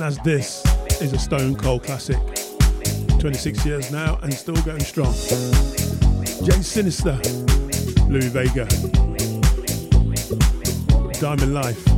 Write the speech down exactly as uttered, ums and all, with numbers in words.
as this is a stone cold classic. twenty-six years now and still going strong. Jay Sinister, Louis Vega, Diamond Life.